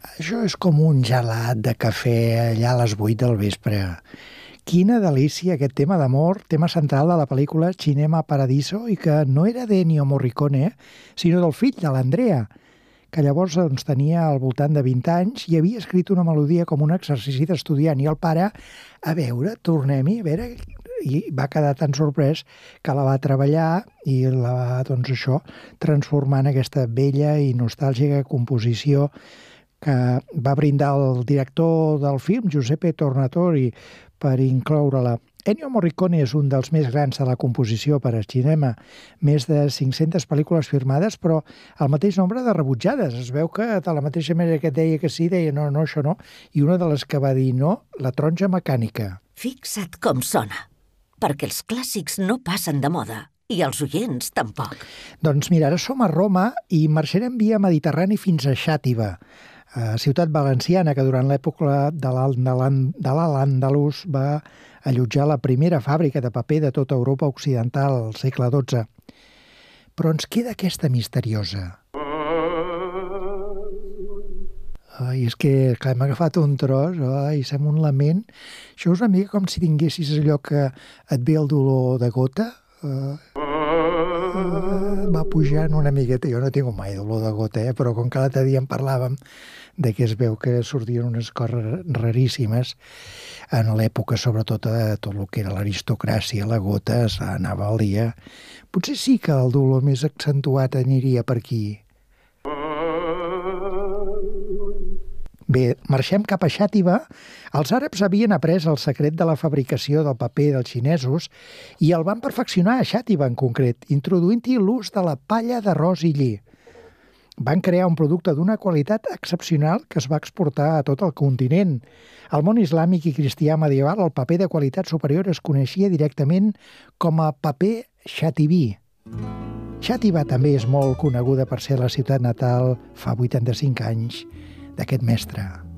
Això és com un gelat de cafè allà a les 8 del vespre. Quina delícia aquest tema d'amor, tema central de la pel·lícula Cinema Paradiso, i que no era d'Ennio Morricone, sinó del fill de l'Andrea, que llavors tenia al voltant de 20 anys i havia escrit una melodia com un exercici d'estudiant. I el pare, a veure, tornem-hi, a veure, i va quedar tan sorprès que la va treballar i la va, doncs això, transformar en aquesta bella i nostàlgica composició que va brindar el director del film, Giuseppe Tornatore, per incloure-la. Ennio Morricone és un dels més grans de la composició per a cinema, més de 500 pel·lícules firmades, però el mateix nombre de rebutjades. Es veu que de la mateixa manera que deia que sí, deia no, això no, i una de les que va dir no, La taronja mecànica. Fixa't com sona, perquè els clàssics no passen de moda. I els oients tampoc. Doncs mira, ara som a Roma i marxarem via Mediterrani fins a Xàtiva, ciutat valenciana que durant l'època de l'Al-Àndalus va allotjar la primera fàbrica de paper de tota Europa occidental al segle XII. Però ens queda aquesta misteriosa. Ai, és que, clar, m'ha agafat un tros, ai, sembla un lament. Això és una mica com si tinguessis allò que et ve el dolor de gota. Va pujant una miqueta. Jo no tinc mai dolor de gota, però com que l'altre dia en parlàvem de que es veu que sortien unes coses raríssimes en l'època, sobretot de tot el que era l'aristocràcia, la gota, anava al dia. Potser sí que el dolor més accentuat aniria per aquí. Bé, marxem cap a Xàtiva. Els àrabs havien après el secret de la fabricació del paper dels xinesos i el van perfeccionar a Xàtiva en concret, introduint-hi l'ús de la palla d'arròs i lli. Van crear un producte d'una qualitat excepcional que es va exportar a tot el continent. Al món islàmic i cristià medieval, el paper de qualitat superior es coneixia directament com a paper xativí. Xàtiva també és molt coneguda per ser la ciutat natal fa 85 anys d'aquest mestre.